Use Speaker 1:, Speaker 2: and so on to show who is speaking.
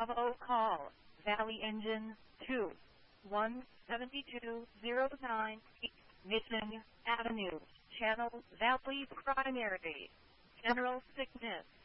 Speaker 1: Bravo call, Valley Engine 2, 17209 Mission Avenue, Channel Valley Primary, General Sickness.